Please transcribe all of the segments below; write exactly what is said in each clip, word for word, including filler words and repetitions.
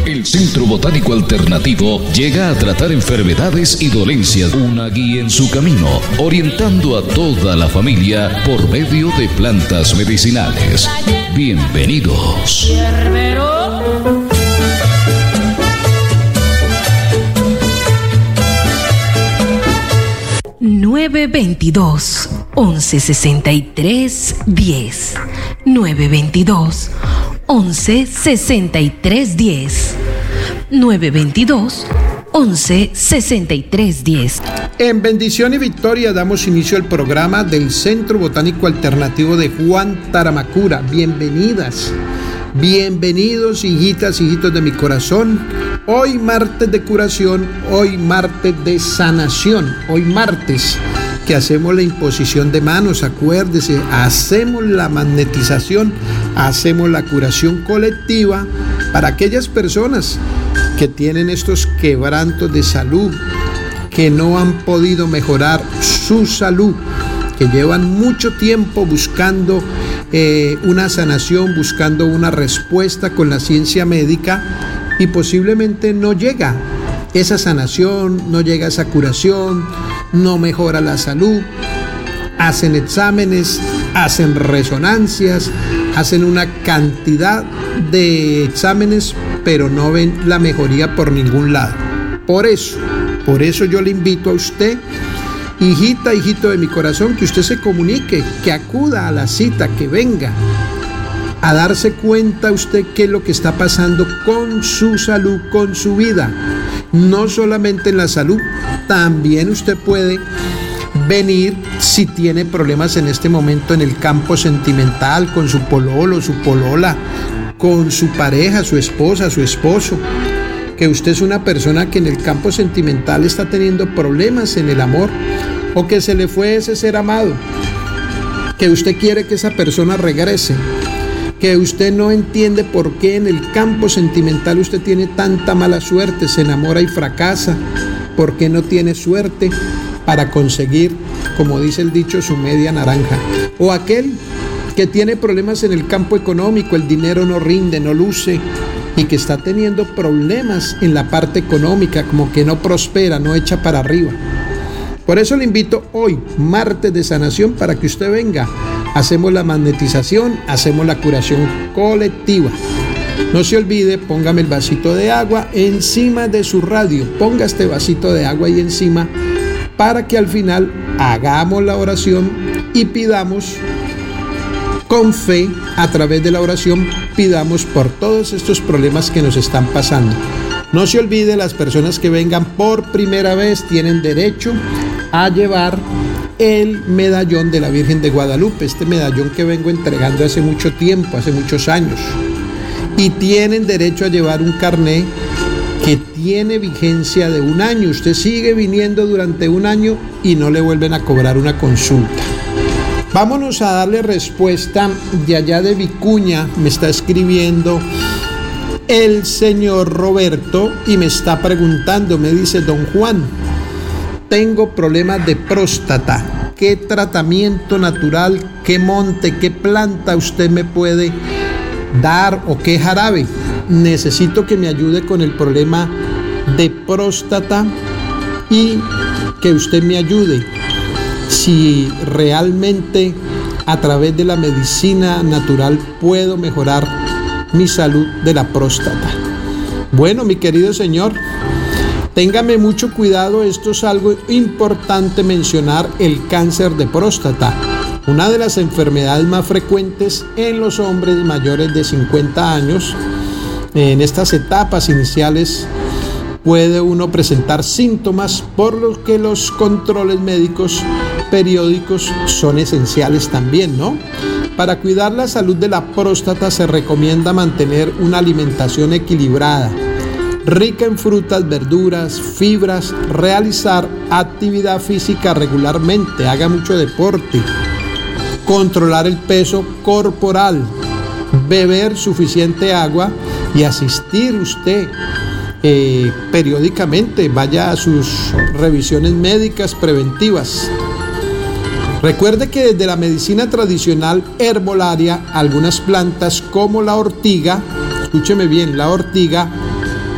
El Centro Botánico Alternativo llega a tratar enfermedades y dolencias. Una guía en su camino, orientando a toda la familia por medio de plantas medicinales. Bienvenidos. nueve veintidós, once sesenta y tres, diez. nueve veintidós, once sesenta y tres, diez. nueve veintidós, once sesenta y tres, diez. En bendición y victoria damos inicio al programa del Centro Botánico Alternativo de Juan Taramacura. Bienvenidas, bienvenidos, hijitas, hijitos de mi corazón. Hoy martes de curación, hoy martes de sanación, hoy martes que hacemos la imposición de manos, acuérdese, hacemos la magnetización, hacemos la curación colectiva para aquellas personas que tienen estos quebrantos de salud, que no han podido mejorar su salud, que llevan mucho tiempo buscando eh, una sanación, buscando una respuesta con la ciencia médica y posiblemente no llega esa sanación, no llega esa curación, no mejora la salud. Hacen exámenes, hacen resonancias, hacen una cantidad de exámenes, pero no ven la mejoría por ningún lado. Por eso, por eso yo le invito a usted, hijita, hijito de mi corazón, que usted se comunique, que acuda a la cita, que venga a darse cuenta usted qué es lo que está pasando con su salud, con su vida. No solamente en la salud, también usted puede venir si tiene problemas en este momento en el campo sentimental, con su pololo, su polola, con su pareja, su esposa, su esposo. Que usted es una persona que en el campo sentimental está teniendo problemas en el amor, o que se le fue ese ser amado, que usted quiere que esa persona regrese, que usted no entiende por qué en el campo sentimental usted tiene tanta mala suerte, se enamora y fracasa, por qué no tiene suerte para conseguir, como dice el dicho, su media naranja. O aquel que tiene problemas en el campo económico, el dinero no rinde, no luce, y que está teniendo problemas en la parte económica, como que no prospera, no echa para arriba. Por eso le invito hoy, martes de sanación, para que usted venga. Hacemos la magnetización, hacemos la curación colectiva. No se olvide, póngame el vasito de agua encima de su radio. Ponga este vasito de agua ahí encima para que al final hagamos la oración y pidamos con fe, a través de la oración, pidamos por todos estos problemas que nos están pasando. No se olvide, las personas que vengan por primera vez tienen derecho a llevar el medallón de la Virgen de Guadalupe, este medallón que vengo entregando hace mucho tiempo, hace muchos años. Y tienen derecho a llevar un carné que tiene vigencia de un año. Usted sigue viniendo durante un año y no le vuelven a cobrar una consulta. Vámonos a darle respuesta de allá de Vicuña. Me está escribiendo el señor Roberto y me está preguntando, me dice: don Juan, tengo problemas de próstata. ¿Qué tratamiento natural, qué monte, qué planta usted me puede dar o qué jarabe? Necesito que me ayude con el problema de próstata y que usted me ayude si realmente a través de la medicina natural puedo mejorar mi salud de la próstata. Bueno, mi querido señor, téngame mucho cuidado, esto es algo importante mencionar, el cáncer de próstata, una de las enfermedades más frecuentes en los hombres mayores de cincuenta años. En estas etapas iniciales puede uno presentar síntomas, por lo que los controles médicos periódicos son esenciales también, ¿no? Para cuidar la salud de la próstata se recomienda mantener una alimentación equilibrada, rica en frutas, verduras, fibras, realizar actividad física regularmente, haga mucho deporte, controlar el peso corporal, beber suficiente agua y asistir usted eh, periódicamente, vaya a sus revisiones médicas preventivas. Recuerde que desde la medicina tradicional herbolaria, algunas plantas como la ortiga, escúcheme bien, la ortiga,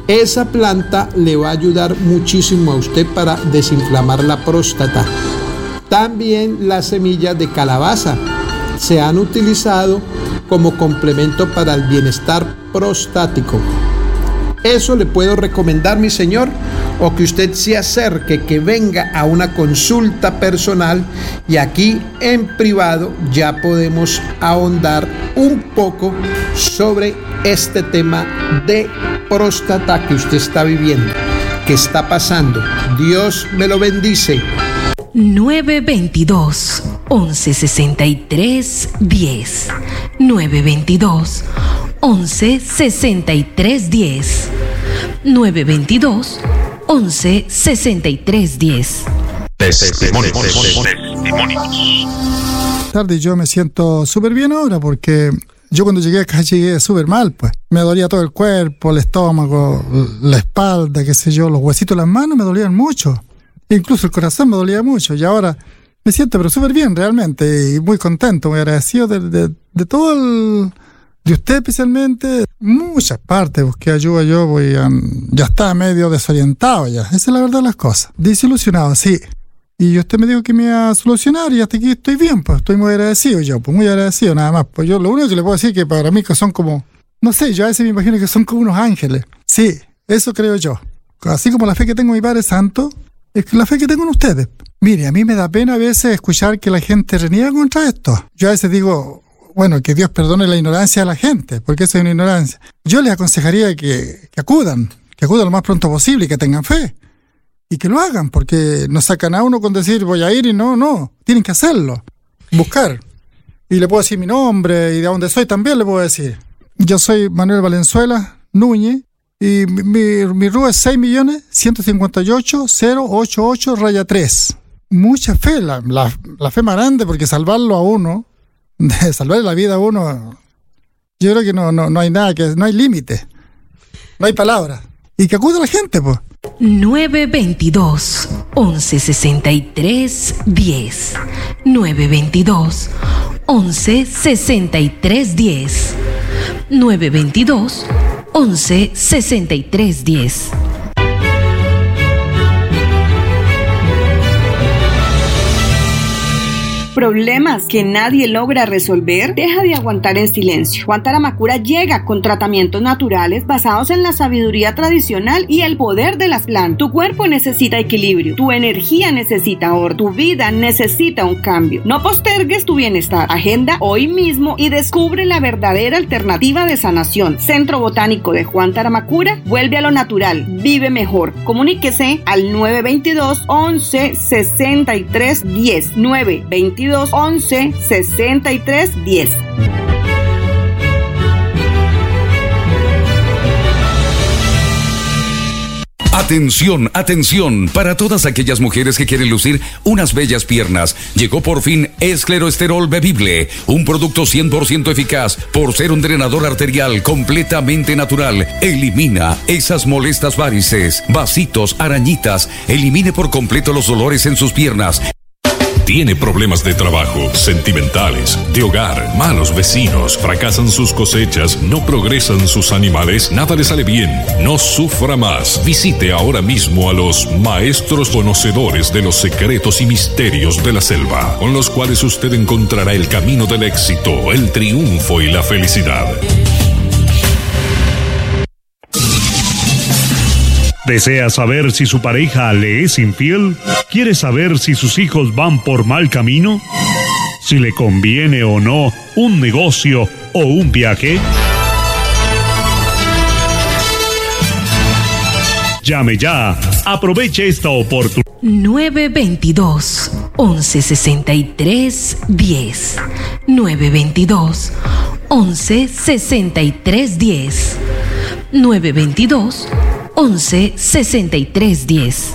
Esa planta le va a ayudar muchísimo a usted para desinflamar la próstata. También las semillas de calabaza se han utilizado como complemento para el bienestar prostático. Eso le puedo recomendar, mi señor, o que usted se acerque, que venga a una consulta personal y aquí en privado ya podemos ahondar un poco sobre este tema de próstata que usted está viviendo, que está pasando. Dios me lo bendice. nueve veintidós, once sesenta y tres, diez. nueve veintidós, once sesenta y tres, diez. nueve veintidós, once sesenta y tres, diez. Testimonios. Tarde, yo me siento súper bien ahora porque yo cuando llegué acá llegué súper mal, pues. Me dolía todo el cuerpo, el estómago, la espalda, qué sé yo, los huesitos de las manos me dolían mucho. Incluso el corazón me dolía mucho y ahora me siento pero súper bien realmente y muy contento, muy agradecido de, de, de todo el... de usted especialmente, muchas partes busqué ayuda yo, voy a, ya estaba medio desorientado ya, esa es la verdad de las cosas, desilusionado, sí. Y usted me dijo que me iba a solucionar y hasta aquí estoy bien, pues estoy muy agradecido yo, pues muy agradecido nada más. Pues yo lo único que le puedo decir es que para mí que son como, no sé, yo a veces me imagino que son como unos ángeles. Sí, eso creo yo. Así como la fe que tengo en mi Padre Santo, es que la fe que tengo en ustedes. Mire, a mí me da pena a veces escuchar que la gente reniega contra esto. Yo a veces digo, bueno, que Dios perdone la ignorancia de la gente, porque eso es una ignorancia. Yo les aconsejaría que, que acudan, que acudan lo más pronto posible y que tengan fe. Y que lo hagan, porque nos sacan a uno con decir voy a ir y no, no. Tienen que hacerlo, buscar. Y le puedo decir mi nombre y de dónde soy también le puedo decir. Yo soy Manuel Valenzuela Núñez y mi, mi, mi R U es seis millones ciento cincuenta y ocho mil ochenta y ocho raya tres. Mucha fe, la, la, la fe más grande, porque salvarlo a uno, de salvarle la vida a uno, yo creo que no, no, no hay nada, que no hay límite, no hay palabras. Y que acude la gente, pues. nueve veintidós, once sesenta y tres, diez. nueve veintidós, once sesenta y tres, diez. nueve veintidós, once sesenta y tres, diez. ¿Problemas que nadie logra resolver? Deja de aguantar en silencio. Juan Taramacura llega con tratamientos naturales basados en la sabiduría tradicional y el poder de las plantas. Tu cuerpo necesita equilibrio, tu energía necesita orden, tu vida necesita un cambio. No postergues tu bienestar. Agenda hoy mismo y descubre la verdadera alternativa de sanación. Centro Botánico de Juan Taramacura, vuelve a lo natural, vive mejor. Comuníquese al nueve veintidós, once sesenta y tres, diez. nueve veintidós, once sesenta y tres, diez. Atención, atención, para todas aquellas mujeres que quieren lucir unas bellas piernas. Llegó por fin Escleroesterol Bebible, un producto cien por ciento eficaz por ser un drenador arterial completamente natural. Elimina esas molestas varices, vasitos, arañitas. Elimine por completo los dolores en sus piernas. Tiene problemas de trabajo, sentimentales, de hogar, malos vecinos, fracasan sus cosechas, no progresan sus animales, nada le sale bien. No sufra más. Visite ahora mismo a los maestros conocedores de los secretos y misterios de la selva, con los cuales usted encontrará el camino del éxito, el triunfo y la felicidad. ¿Desea saber si su pareja le es infiel? ¿Quiere saber si sus hijos van por mal camino? ¿Si le conviene o no un negocio o un viaje? Llame ya. Aproveche esta oportunidad. nueve veintidós, once sesenta y tres, diez. nueve veintidós, once sesenta y tres, diez. nueve veintidós, once sesenta y tres, diez.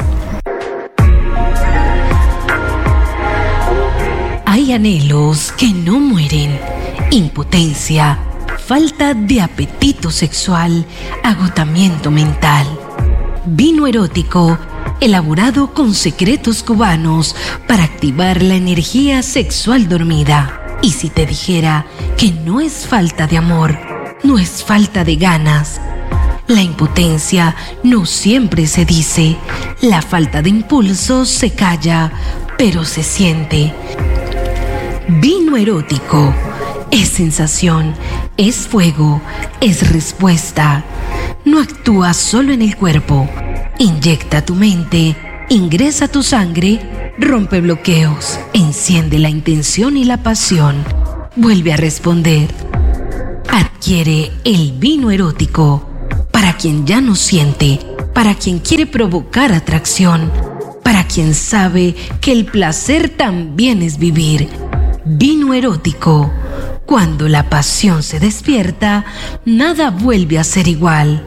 Hay anhelos que no mueren: impotencia, falta de apetito sexual, agotamiento mental. Vino erótico, elaborado con secretos cubanos para activar la energía sexual dormida. Y si te dijera que no es falta de amor, no es falta de ganas, La impotencia no siempre se dice, la falta de impulso se calla, pero se siente. Vino erótico es sensación, es fuego, es respuesta. No actúa solo en el cuerpo, inyecta tu mente, ingresa tu sangre, rompe bloqueos, enciende la intención y la pasión, vuelve a responder. Adquiere el vino erótico para quien ya no siente, para quien quiere provocar atracción, para quien sabe que el placer también es vivir. Vino erótico. Cuando la pasión se despierta, nada vuelve a ser igual.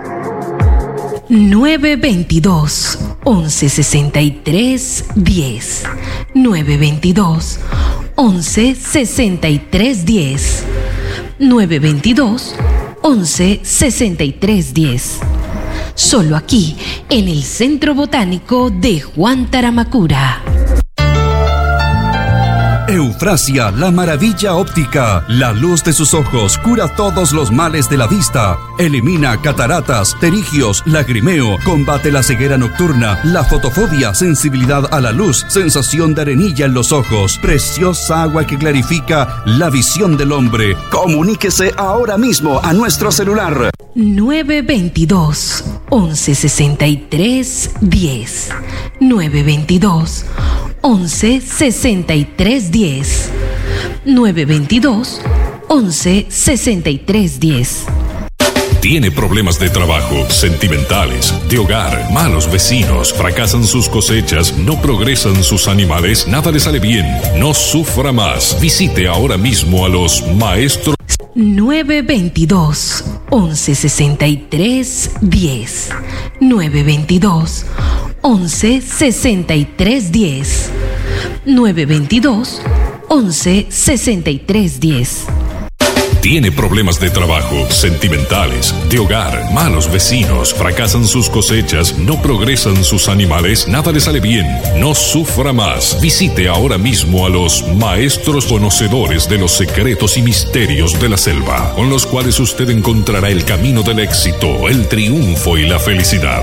nueve veintidós, once sesenta y tres, diez. nueve veintidós, once sesenta y tres, diez. nueve veintidós, once sesenta y tres, diez. Solo aquí, en el Centro Botánico de Juan Taramacura. Eufrasia, la maravilla óptica. La luz de sus ojos cura todos los males de la vista. Elimina cataratas, pterigios, lagrimeo. Combate la ceguera nocturna, la fotofobia, sensibilidad a la luz, sensación de arenilla en los ojos. Preciosa agua que clarifica la visión del hombre. Comuníquese ahora mismo a nuestro celular. nueve veintidós, once sesenta y tres, diez. nueve veintidós, once sesenta y tres, diez. nueve veintidós, once sesenta y tres, diez. Tiene problemas de trabajo, sentimentales, de hogar, malos vecinos, fracasan sus cosechas, no progresan sus animales, nada le sale bien. No sufra más. Visite ahora mismo a los maestros. nueve veintidós, once sesenta y tres, diez. nueve veintidós, once sesenta y tres, diez. nueve veintidós, once sesenta y tres, diez. Tiene problemas de trabajo, sentimentales, de hogar, malos vecinos, fracasan sus cosechas, no progresan sus animales, nada le sale bien. No sufra más. Visite ahora mismo a los maestros conocedores de los secretos y misterios de la selva, con los cuales usted encontrará el camino del éxito, el triunfo y la felicidad.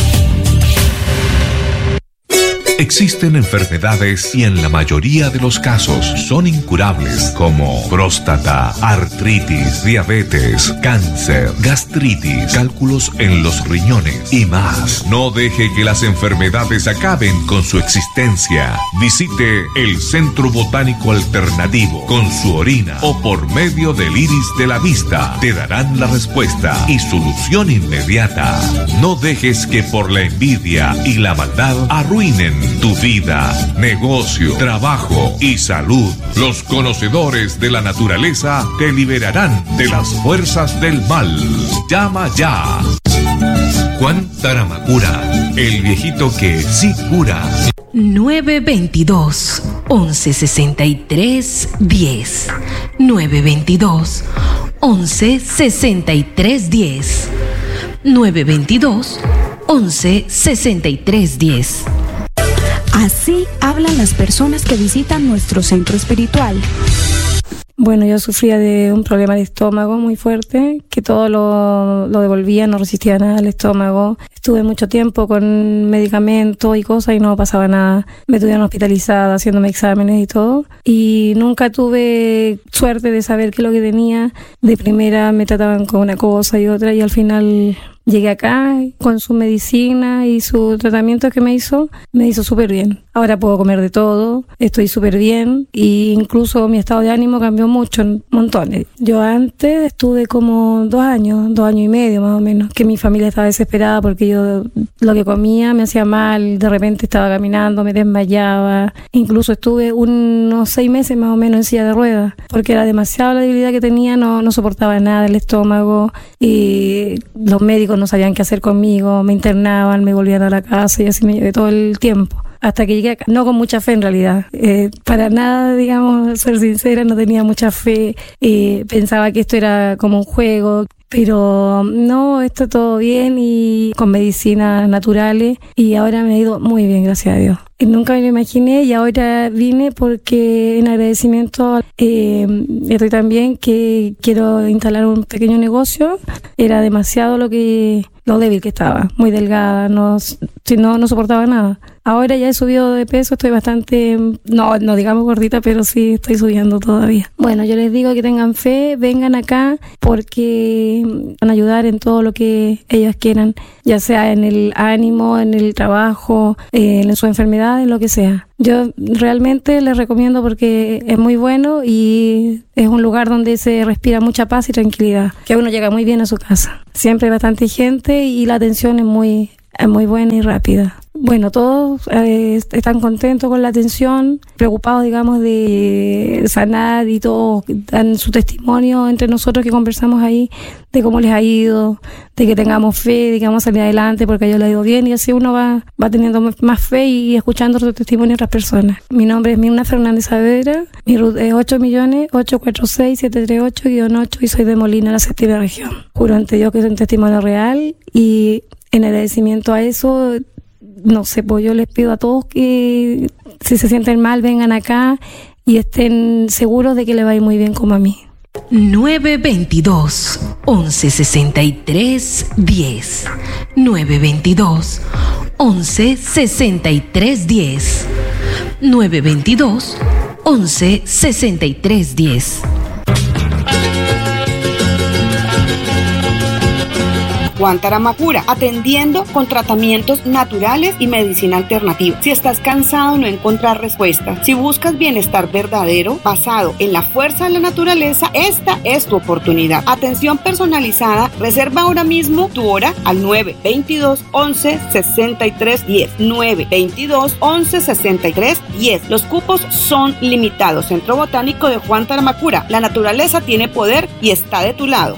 Existen enfermedades y en la mayoría de los casos son incurables, como próstata, artritis, diabetes, cáncer, gastritis, cálculos en los riñones y más. No deje que las enfermedades acaben con su existencia. Visite el Centro Botánico Alternativo. Con su orina o por medio del iris de la vista te darán la respuesta y solución inmediata. No dejes que por la envidia y la maldad arruinen tu vida, negocio, trabajo y salud. Los conocedores de la naturaleza te liberarán de las fuerzas del mal. Llama ya. Juan Taramacura, el viejito que sí cura. nueve veintidós, once sesenta y tres, diez. nueve veintidós, once sesenta y tres, diez. nueve veintidós, once sesenta y tres, diez. Así hablan las personas que visitan nuestro centro espiritual. Bueno, yo sufría de un problema de estómago muy fuerte, que todo lo, lo devolvía, no resistía nada al estómago. Estuve mucho tiempo con medicamentos y cosas y no pasaba nada. Me tuvieron hospitalizada, haciéndome exámenes y todo. Y nunca tuve suerte de saber qué es lo que tenía. De primera me trataban con una cosa y otra y al final llegué acá con su medicina y su tratamiento que me hizo, me hizo súper bien. Ahora puedo comer de todo, estoy súper bien e incluso mi estado de ánimo cambió mucho, montones. Yo antes estuve como dos años, dos años y medio más o menos, que mi familia estaba desesperada porque yo lo que comía me hacía mal, de repente estaba caminando, me desmayaba. Incluso estuve unos seis meses más o menos en silla de ruedas porque era demasiada la debilidad que tenía, no, no soportaba nada el estómago y los médicos no sabían qué hacer conmigo, me internaban, me volvían a la casa y así me llevé todo el tiempo. Hasta que llegué acá, no con mucha fe en realidad, eh, para nada, digamos, ser sincera, no tenía mucha fe, eh, pensaba que esto era como un juego, pero no, está todo bien y con medicinas naturales y ahora me ha ido muy bien, gracias a Dios. Y nunca me lo imaginé y ahora vine porque en agradecimiento eh, estoy también que quiero instalar un pequeño negocio. Era demasiado lo que lo débil que estaba, muy delgada, no, si no, no soportaba nada. Ahora ya he subido de peso, estoy bastante, no, no digamos gordita, pero sí estoy subiendo todavía. Bueno, yo les digo que tengan fe, vengan acá porque van a ayudar en todo lo que ellos quieran, ya sea en el ánimo, en el trabajo, eh, en su enfermedad, en lo que sea. Yo realmente les recomiendo porque es muy bueno y es un lugar donde se respira mucha paz y tranquilidad, que uno llega muy bien a su casa. Siempre hay bastante gente y la atención es muy, es muy buena y rápida. Bueno, todos eh, están contentos con la atención, preocupados, digamos, de sanar y todos dan su testimonio entre nosotros que conversamos ahí de cómo les ha ido, de que tengamos fe, de que vamos a salir adelante porque a ellos les ha ido bien y así uno va, va teniendo más fe y escuchando su testimonio de otras personas. Mi nombre es Mirna Fernández Saavedra, mi R U T es ocho millones ocho cuatro seis siete tres ocho guion ocho y soy de Molina, la séptima región. Juro ante Dios que es un testimonio real y en agradecimiento a eso, no sé, pues yo les pido a todos que si se sienten mal vengan acá y estén seguros de que les va a ir muy bien como a mí. nueve veintidós, once sesenta y tres, diez. nueve veintidós, once sesenta y tres, diez. nueve veintidós, once sesenta y tres, diez. Juan Taramacura, atendiendo con tratamientos naturales y medicina alternativa. Si estás cansado de no encontrar respuesta, si buscas bienestar verdadero basado en la fuerza de la naturaleza, esta es tu oportunidad. Atención personalizada, reserva ahora mismo tu hora al nueve veintidós, once sesenta y tres, diez. nueve veintidós, once sesenta y tres, diez. Los cupos son limitados. Centro Botánico de Juan Taramacura. La naturaleza tiene poder y está de tu lado.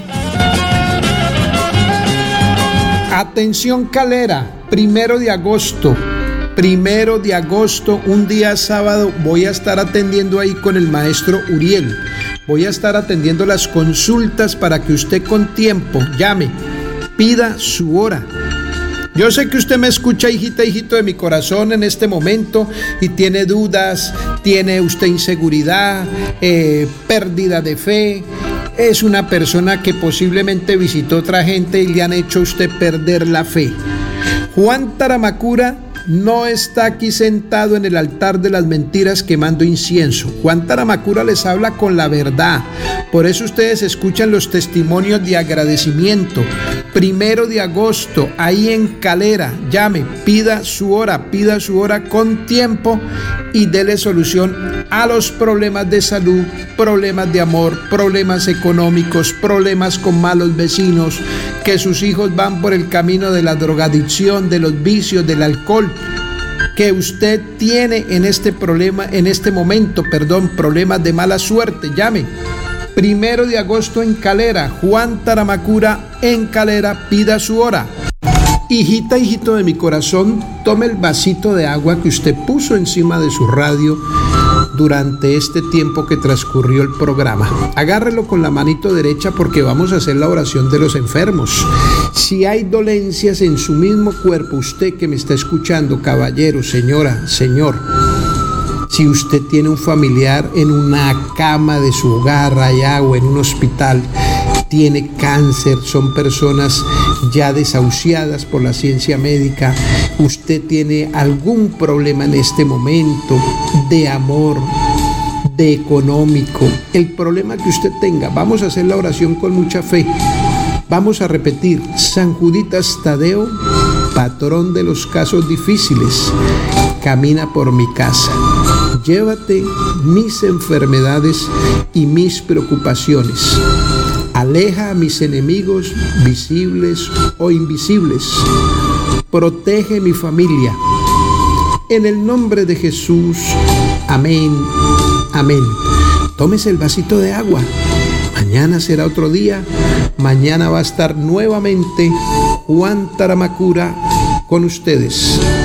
Atención Calera, primero de agosto, primero de agosto, un día sábado, voy a estar atendiendo ahí con el maestro Uriel. Voy a estar atendiendo las consultas para que usted con tiempo llame, pida su hora. Yo sé que usted me escucha, hijita, hijito de mi corazón, en este momento y tiene dudas, tiene usted inseguridad, eh, pérdida de fe. Es una persona que posiblemente visitó otra gente y le han hecho a usted perder la fe. Juan Taramacura no está aquí sentado en el altar de las mentiras quemando incienso. Juan Taramacura les habla con la verdad. Por eso ustedes escuchan los testimonios de agradecimiento. Primero de agosto, ahí en Calera, llame, pida su hora, pida su hora con tiempo y dele solución a los problemas de salud, problemas de amor, problemas económicos, problemas con malos vecinos, que sus hijos van por el camino de la drogadicción, de los vicios, del alcohol, que usted tiene en este problema, en este momento, perdón, problemas de mala suerte. Llame. Primero de agosto en Calera, Juan Taramacura en Calera, pida su hora. Hijita, hijito de mi corazón, tome el vasito de agua que usted puso encima de su radio durante este tiempo que transcurrió el programa. Agárrelo con la manito derecha porque vamos a hacer la oración de los enfermos. Si hay dolencias en su mismo cuerpo, usted que me está escuchando, caballero, señora, señor, si usted tiene un familiar en una cama de su hogar allá o en un hospital, tiene cáncer, son personas ya desahuciadas por la ciencia médica, usted tiene algún problema en este momento de amor, de económico, el problema que usted tenga, vamos a hacer la oración con mucha fe. Vamos a repetir: San Juditas Tadeo, patrón de los casos difíciles, camina por mi casa. Llévate mis enfermedades y mis preocupaciones. Aleja a mis enemigos visibles o invisibles. Protege mi familia. En el nombre de Jesús. Amén. Amén. Tómese el vasito de agua. Mañana será otro día. Mañana va a estar nuevamente Juan Taramacura con ustedes.